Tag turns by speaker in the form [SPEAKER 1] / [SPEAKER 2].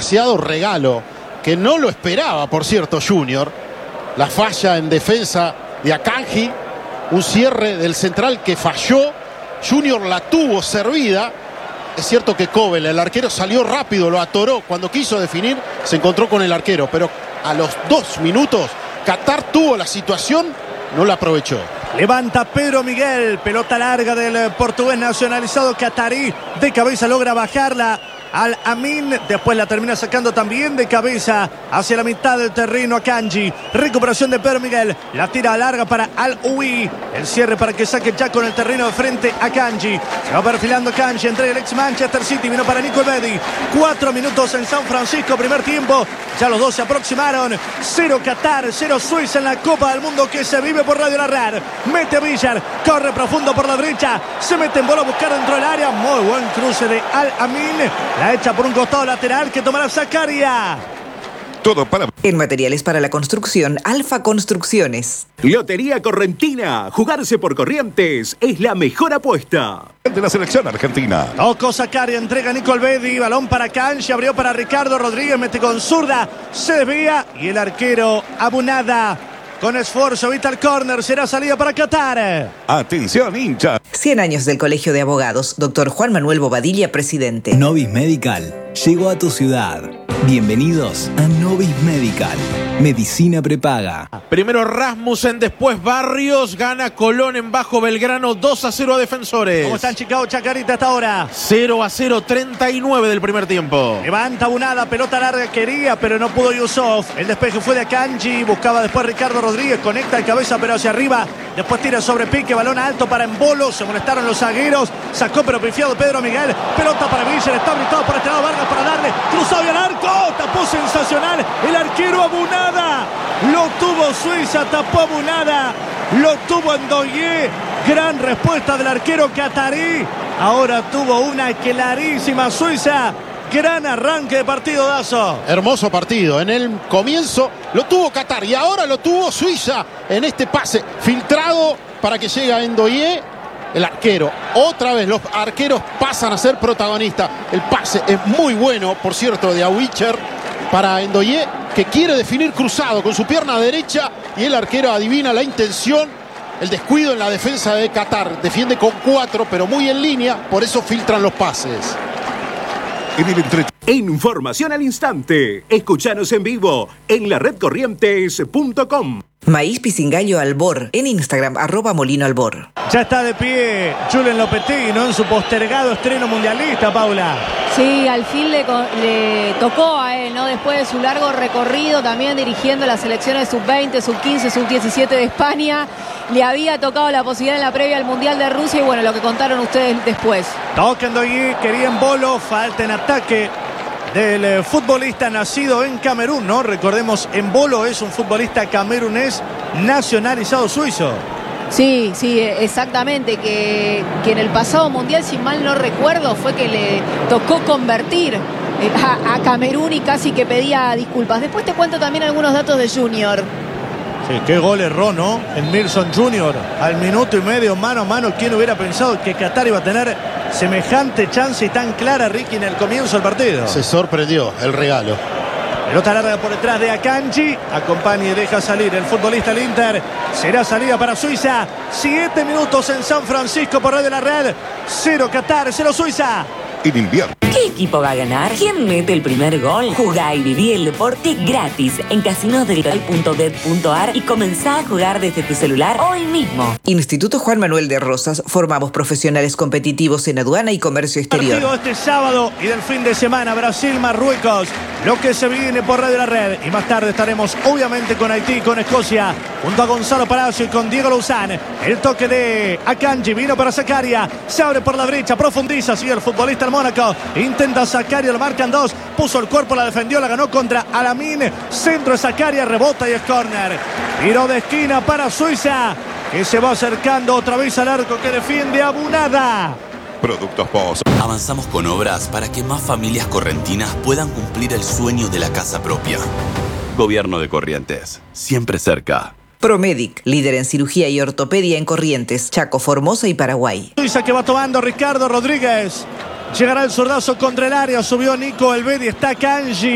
[SPEAKER 1] demasiado regalo, que no lo esperaba, por cierto, Junior. La falla en defensa de Akanji, un cierre del central que falló. Junior la tuvo servida. Es cierto que Kobel, el arquero, salió rápido, lo atoró. Cuando quiso definir, se encontró con el arquero. Pero a los 2 minutos, Qatar tuvo la situación, no la aprovechó.
[SPEAKER 2] Levanta Pedro Miguel, pelota larga del portugués nacionalizado qatarí. De cabeza logra bajarla al Amin, después la termina sacando también de cabeza hacia la mitad del terreno Akanji. Recuperación de Pedro Miguel, la tira larga para Al-Uwi, el cierre para que saque ya con el terreno de frente a Akanji. Se va perfilando Akanji, entrega el ex Manchester City, vino para Nico Elvedi. 4 minutos en San Francisco, primer tiempo, ya los dos se aproximaron. 0 Qatar, 0 Suiza en la Copa del Mundo que se vive por Radio La Red. Mete Villar, corre profundo por la derecha, se mete en bola a buscar dentro del área. Muy buen cruce de Al-Amin, la echa por un costado lateral que tomará Zakaria.
[SPEAKER 3] Todo para...
[SPEAKER 4] En materiales para la construcción, Alfa Construcciones.
[SPEAKER 5] Lotería Correntina. Jugarse por Corrientes es la mejor apuesta.
[SPEAKER 3] De la selección argentina.
[SPEAKER 2] Tocó Zakaria, entrega a Nico Elvedi, balón para Kanji, abrió para Ricardo Rodríguez, mete con zurda, se desvía y el arquero Abunada con esfuerzo evita el córner, será salida para Qatar.
[SPEAKER 3] Atención, hincha.
[SPEAKER 4] 100 años del Colegio de Abogados, Dr. Juan Manuel Bobadilla, presidente.
[SPEAKER 6] Novis Medical llegó a tu ciudad. Bienvenidos a Novis Medical. Medicina prepaga.
[SPEAKER 7] Primero Rasmussen, después Barrios. Gana Colón en Bajo Belgrano 2-0 a Defensores.
[SPEAKER 2] ¿Cómo están Chicago Chacarita hasta ahora?
[SPEAKER 7] 0-0, 39 del primer tiempo.
[SPEAKER 2] Levanta Bunada, pelota larga quería, pero no pudo Yusuf. El despeje fue de Akanji, buscaba después Ricardo Rodríguez, conecta el cabeza pero hacia arriba. Después tira sobre pique, balón alto para Embolo. Se molestaron los zagueros. Sacó pero pifiado Pedro Miguel. Pelota para Villar, está habilitado por este lado Vargas para darle. Cruzado y al arco. Tapó sensacional el arquero Abunada. Lo tuvo Suiza, tapó Abunada. Lo tuvo Ndoye. Gran respuesta del arquero qatarí. Ahora tuvo una clarísima Suiza. Gran arranque de partido, Dazo.
[SPEAKER 1] Hermoso partido. En el comienzo lo tuvo Qatar y ahora lo tuvo Suiza en este pase filtrado para que llegue a Ndoye. El arquero, otra vez los arqueros pasan a ser protagonistas. El pase es muy bueno, por cierto, de Awicher para Ndoye, que quiere definir cruzado con su pierna derecha y el arquero adivina la intención. El descuido en la defensa de Qatar. Defiende con 4, pero muy en línea, por eso filtran los pases.
[SPEAKER 5] Información al instante. Escuchanos en vivo en laredcorrientes.com.
[SPEAKER 4] Maíz Pisingallo Albor, en Instagram, @molinoalbor.
[SPEAKER 2] Ya está de pie Julen Lopetegui, ¿no? En su postergado estreno mundialista, Paula.
[SPEAKER 8] Sí, al fin le tocó a él, ¿no? Después de su largo recorrido, también dirigiendo las selecciones sub-20, sub-15, sub-17 de España. Le había tocado la posibilidad en la previa al Mundial de Rusia y bueno, lo que contaron ustedes después.
[SPEAKER 2] Toca Ndoye, quería Embolo, falta en ataque del futbolista nacido en Camerún, ¿no? Recordemos, Embolo es un futbolista camerunés nacionalizado suizo.
[SPEAKER 8] Sí, exactamente, que en el pasado mundial, si mal no recuerdo, fue que le tocó convertir a Camerún y casi que pedía disculpas. Después te cuento también algunos datos de Junior.
[SPEAKER 2] Sí, qué gol erró, ¿no? En Milson Junior, al minuto y medio, mano a mano. ¿Quién hubiera pensado que Qatar iba a tener semejante chance y tan clara, Ricky, en el comienzo del partido?
[SPEAKER 1] Se sorprendió el regalo.
[SPEAKER 2] Pelota larga por detrás de Akanji. Acompaña y deja salir el futbolista del Inter. Será salida para Suiza. 7 minutos en San Francisco por Radio La Red. 0 Qatar, 0 Suiza.
[SPEAKER 3] En invierno.
[SPEAKER 9] ¿Qué equipo va a ganar? ¿Quién mete el primer gol? Jugá y viví el deporte gratis en casinosdelitoral.bet.ar y comenzá a jugar desde tu celular hoy mismo.
[SPEAKER 4] Instituto Juan Manuel de Rosas, formamos profesionales competitivos en aduana y comercio exterior.
[SPEAKER 2] Partido este sábado y del fin de semana, Brasil-Marruecos. Lo que se viene por Radio La Red. Y más tarde estaremos obviamente con Haití y con Escocia. Junto a Gonzalo Palacio y con Diego Luzán. El toque de Akanji vino para Zakaria. Se abre por la derecha, profundiza. Sigue el futbolista del Mónaco. Intenta Zakaria, lo marcan 2. Puso el cuerpo, la defendió, la ganó contra Al-Amin. Centro de Zakaria, rebota y es córner. Tiro de esquina para Suiza, que se va acercando otra vez al arco que defiende Abunada.
[SPEAKER 3] Productos Pozo.
[SPEAKER 10] Avanzamos con obras para que más familias correntinas puedan cumplir el sueño de la casa propia. Gobierno de Corrientes, siempre cerca.
[SPEAKER 4] Promedic, líder en cirugía y ortopedia en Corrientes, Chaco, Formosa y Paraguay.
[SPEAKER 2] Suiza que va tomando Ricardo Rodríguez. Llegará el zurdazo contra el área, subió Nico Elvedi, está Kanji.